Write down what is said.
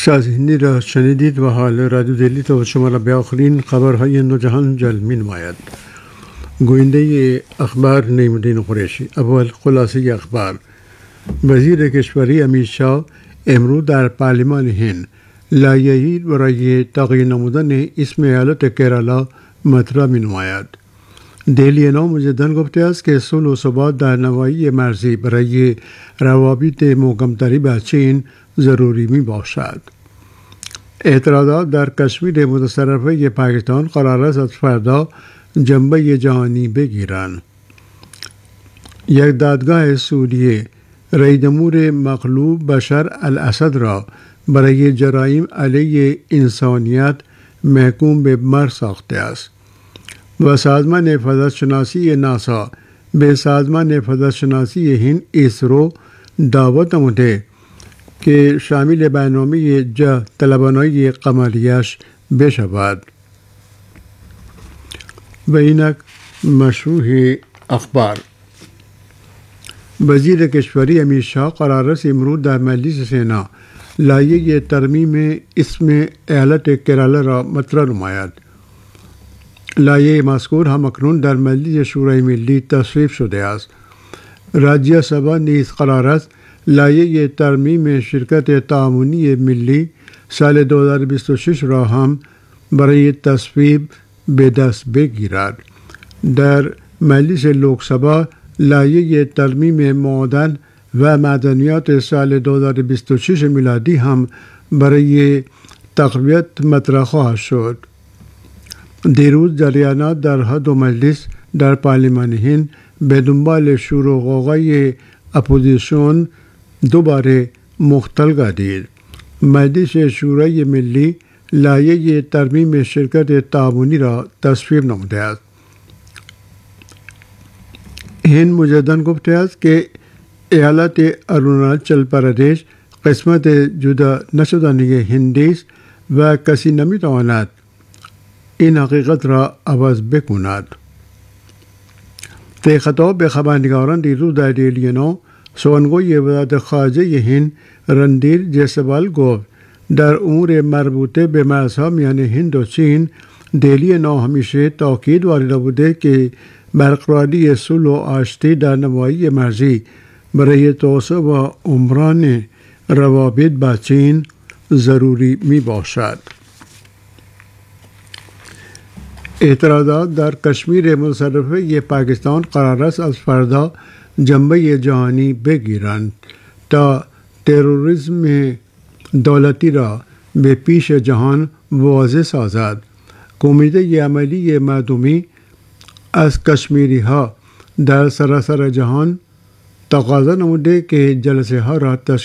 شاهزادی را شنیدید و حال رادیو دلی تا شما را به آخرین خبرهای نوجهان جلب می‌نماید. گوینده اخبار نعیم‌الدین قریشی. اول خلاصه اخبار. وزیر کشوری امیر شاه امروز در پارلمان هند لایحه‌ای برای تغییر نمودن اسم ایالت کرالا مطرح می‌نماید. دلی نو مجدد گفته است که صلح و ثبات در نواحی مرزی برای روابط محکم‌تری با چین ضروری می باشد. اعتراضات در کشمیر متصرفه پاکستان قرار است از فردا جنبه جهانی بگیرند. یک دادگاه سوریه رئیس جمهور مغلوب بشار الاسد را برای جرایم علیه انسانیت محکوم به مرگ ساخته است و سازمان فضاشناسی ناسا به سازمان فضاشناسی هند اسرو دعوت نموده که شامل برنامه طلبانهای قمریش بشود. و اینک مشروع اخبار. وزیر کشوری امیر شاه قرار است امروز در مجلس سنا لایحه ترمیم اسم ایالت کرالا را مطرح نماید. لایحه مذکور همکنون در مجلس شورای ملی تصویب شده است. راجیه سبا نیز قرار است لایحه ترمیم شرکت تعاونی ملی سال 2026 را هم برای تصویب به دست بگیرد. در مجلس لوکسبا لایحه ترمیم معادن و معدنیات سال 2026 میلادی هم برای تقویت مطرح خواهد شد. دیروز جریانات در هر دو مجلس در پارلمان هند به دنبال شور و غوغای اپوزیسیون دوباره مختل گردید. مجلس شورای ملی لایحه ترمیم شرکت تعاونی را تصویب نموده است. هند مجدد گفته است که ایالت اروناچل پردیش قسمت جدا نشدنی هند است و کسی نمیتواند این حقیقت را عوض بکند. طی خطاب به خبرنگاران دیروز در دلی نو سخنگوی وزارت خارجه هند رندیر جیسوال گفت در امور مربوطه به مرزها میان هند و چین دلی نو همیشه تاکید وارد بوده که برقراری صلح و آشتی در نواحی مرزی برای توسعه و عمران روابط با چین ضروری می باشد. اعتراضات در کشمیر متصرفه پاکستان قرار است از فردا جنبه جهانی بگیرند تا تروریسم دولتی را به پیش جهان واضح سازد. کمیته عملی مردمی از کشمیری ها در سراسر جهان تقاضا نموده که جلسه ها را